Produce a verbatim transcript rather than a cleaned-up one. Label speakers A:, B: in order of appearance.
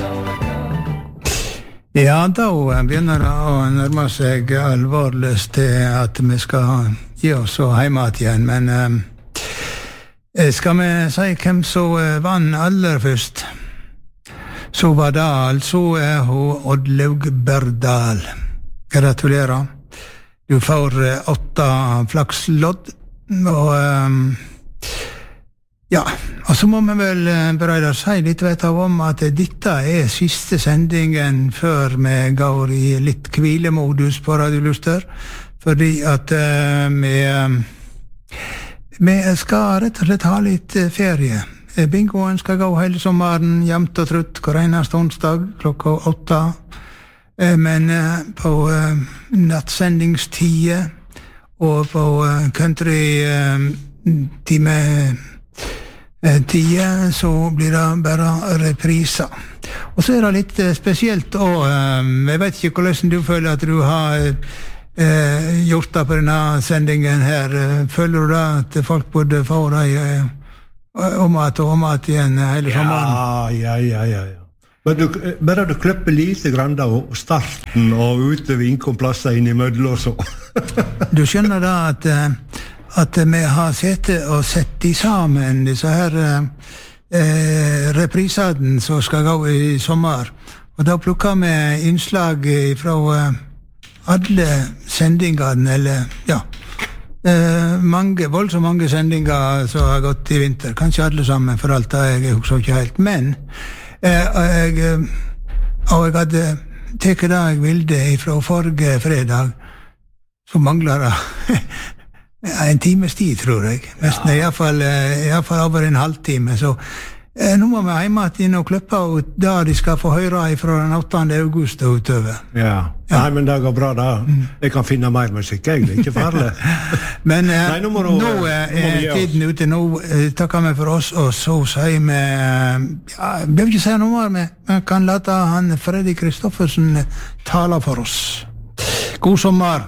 A: Ja, da begynner det å nærme seg alvorligst til at vi skal gi oss så hjemme igjen, men eh, skal vi si hvem som vann aller først? Så var det altså eh, hun Oddlaug Berdal. Gratulerer. Du får eh, åtte flakslodd, og eh, ja, og så må vi vel Breidar si litt vet av om at dette er siste sendingen før vi går i litt hvilemodus på Radio Luster, fordi at uh, vi, vi skal rett og slett ha litt ferie. Bingoen skal gå hele sommeren, jevnt og trutt, hver eneste onsdag klokka åtte, uh, men uh, på uh, nattsendingstid og på uh, country uh, time tida, så blir det bare repriser. Og så er det litt spesielt, og jeg vet ikke hvordan du føler at du har eh, gjort det på denne sendingen her. Føler du da at folk burde få deg eh, om at og om at igjen hele sommeren?
B: Ja, ja, ja, ja. Men du, bare du klipper lite grann av starten og utover innkomplasser inn i mødler og så.
A: Du skjønner da at at vi har sett og sett de sammen, disse her eh, reprisene som skal gå i sommer. Og da plukker vi innslag fra eh, alle sendingene, eller ja, eh, mange, voldsomt mange sendinger som har gått i vinter. Kanskje alle sammen, for alt det jeg husker ikke helt. Men eh, jeg, og jeg hadde teket det jeg ville fra forrige fredag, så mangler det Ja, en times tid, tror jeg. Nesten, ja. i, hvert fall, I hvert fall over en halvtime. Så eh, nå må vi hjemme inn og klippe ut da de skal få høre fra den åttende august og utover.
B: Ja. ja, nei, men det går bra da. Mm. Jeg kan finne mer musikk, jeg. Det er ikke farlig.
A: men eh,
B: nei, nå, du,
A: nå er eh, tiden ute. Nå eh, takker vi for oss, og så sier vi eh, ja, jeg vil ikke si noe mer, men vi kan late han Freddy Kristoffersen tale for oss. God sommer!